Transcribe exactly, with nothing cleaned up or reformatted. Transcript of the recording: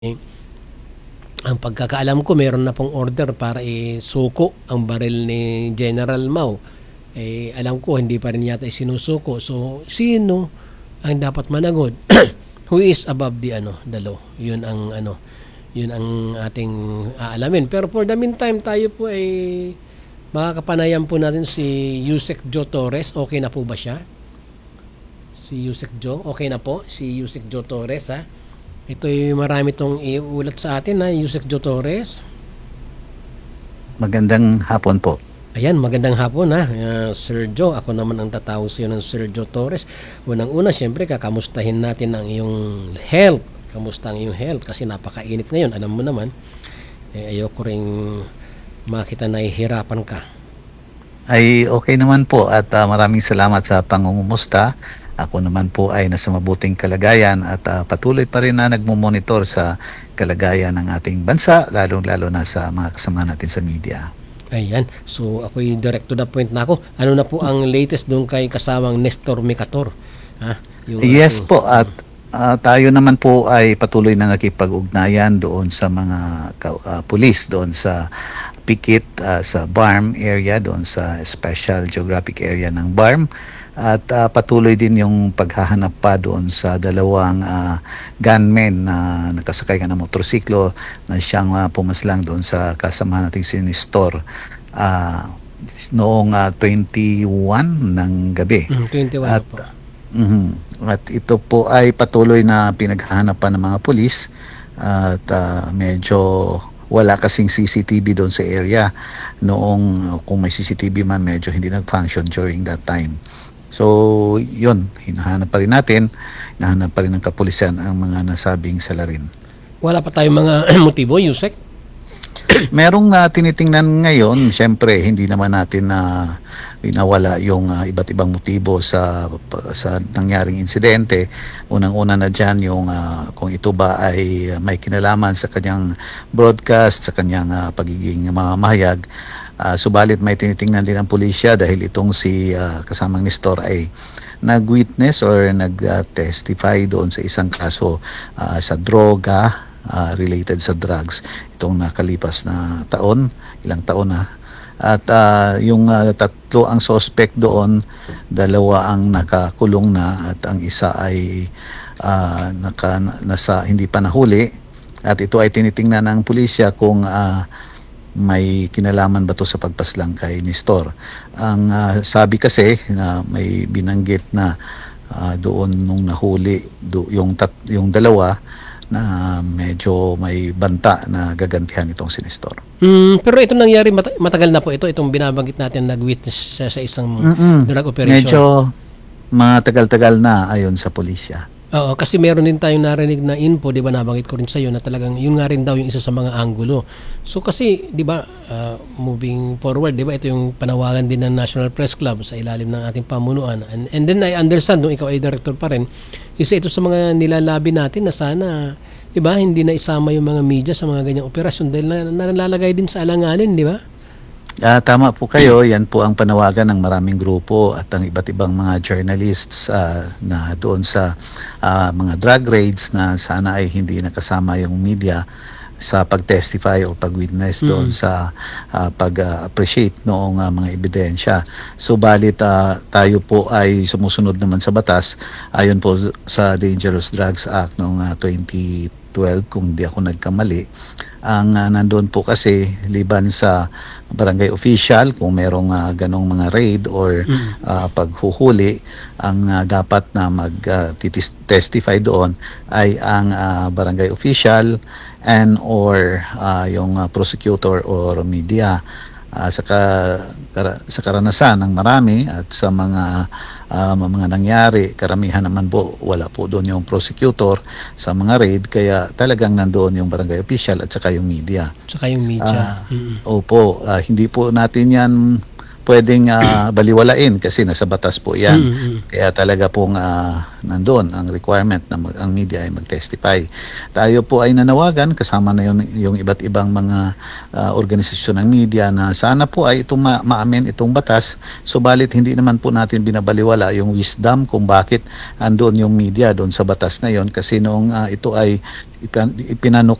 Eh, ang pagkakaalam ko meron na pong order para isuko ang baril ni General Mao. Eh, alam ko hindi pa rin yata isinusuko. So, sino ang dapat managot? Who is above the ano, the law? Yun ang ano, yun ang ating aalamin. Pero for the meantime, tayo po ay makakapanayan po natin si Yusek Joe Torres. Okay na po ba siya? Si Yusek Joe, okay na po si Yusek Joe Torres, ha? Ito ay marami itong iulat sa atin, na Yusek Joe Torres. Magandang hapon po. Ayan, magandang hapon, ha, uh, Sir Joe. Ako naman ang tatawag sa iyo ng Sir Joe Torres. Unang-una, siyempre, kakamustahin natin ang iyong health. Kamusta ang iyong health? Kasi napakainit ngayon, alam mo naman. Eh, ayoko rin makita na ihirapan ka. Ay okay naman po at uh, maraming salamat sa pangungumusta. Ako naman po ay nasa mabuting kalagayan at uh, patuloy pa rin na nagmumonitor sa kalagayan ng ating bansa, lalong-lalo na sa mga kasama natin sa media. Ayan. So, ako'y direct to the point na ako. Ano na po ang latest doon kay kasamang Nestor Mercator? Ha? Yung Yes ating, po at uh, tayo naman po ay patuloy na nakipag-ugnayan doon sa mga uh, pulis doon sa Pikit, uh, sa B A R M area, doon sa Special Geographic Area ng B A R M. At uh, patuloy din yung paghahanap pa doon sa dalawang uh, gunmen na nakasakay ka ng motorsiklo na siyang uh, pumaslang doon sa kasamahan nating si Nestor uh, noong uh, twenty-one ng gabi. Mm, twenty-one At, po. mm, at ito po ay patuloy na pinaghahanapan ng mga pulis at uh, medyo wala kasing C C T V doon sa area noong, kung may C C T V man, medyo hindi nag-function during that time. So, yun, hinahanap pa rin natin, hinahanap pa rin ng kapulisan ang mga nasabing salarin. Wala pa tayong mga motibo, Yusek? Merong uh, tinitingnan ngayon, syempre, hindi naman natin na uh, winawala yung uh, iba't ibang motibo sa sa nangyaring insidente. Unang-una na dyan yung uh, kung ito ba ay uh, may kinalaman sa kanyang broadcast, sa kanyang uh, pagiging mamahayag. Uh, subalit may tinitingnan din ang pulisya dahil itong si uh, kasamang Nestor ay nag-witness or nag-testify doon sa isang kaso uh, sa droga, uh, related sa drugs itong nakalipas na taon, ilang taon na. At uh, yung uh, tatlo ang suspect doon, dalawa ang nakakulong na at ang isa ay uh, naka, nasa, hindi pa nahuli. At ito ay tinitingnan ng pulisya kung uh, may kinalaman ba to sa pagpaslang kay Nestor. Ang uh, sabi kasi na may binanggit na uh, doon nung nahuli do, yung, tat, yung dalawa na medyo may banta na gagantihan itong si Nestor. Mm, pero ito nangyari mat- matagal na po ito, itong binabanggit natin nag-witness siya sa isang Mm-mm. drug operation. Medyo matagal-tagal na ayon sa pulisya. Oo, kasi meron din tayong narinig na info, 'di ba, nabanggit ko rin sa iyo na talagang yun nga rin daw yung isa sa mga anggulo. So kasi 'di ba, uh, moving forward, 'di ba, ito yung panawagan din ng National Press Club sa ilalim ng ating pamunuan. And, and then I understand, nung ikaw ay director pa rin, isa ito sa mga nilalabi natin na sana, 'di ba, hindi na isama yung mga media sa mga ganyang operasyon dahil na, nalalagay din sa alanganin, 'di ba? Uh, tama po kayo, yan po ang panawagan ng maraming grupo at ang iba't ibang mga journalists uh, na doon sa uh, mga drug raids na sana ay hindi nakasama yung media sa pag-testify o pag-witness doon mm. sa uh, pag-appreciate noong uh, mga ebidensya. Subalit uh, tayo po ay sumusunod naman sa batas ayon po sa Dangerous Drugs Act noong uh, twenty twelve, kung hindi ako nagkamali. Ang uh, nandoon po kasi liban sa barangay official, kung merong uh, ganong mga raid or uh, paghuhuli, ang uh, dapat na mag-testify uh, doon ay ang uh, barangay official and or uh, yung uh, prosecutor or media. Uh, sa, ka, kar, sa karanasan ng marami at sa mga uh, mga nangyari, karamihan naman po wala po doon yung prosecutor sa mga raid, kaya talagang nandoon yung barangay official at saka yung media. Saka yung media. Uh, mm-hmm. Opo, uh, hindi po natin yan pwedeng ah, baliwalain kasi nasa batas po yan. Mm-mm. Kaya talaga pong ah, nandun ang requirement na mag- ang media ay mag-testify. Tayo po ay nanawagan kasama na yung, yung iba't ibang mga ah, organisasyon ng media na sana po ay itong ma- maamin itong batas, subalit hindi naman po natin binabaliwala yung wisdom kung bakit andun yung media doon sa batas na yon kasi noong ah, ito ay ipan- ipinano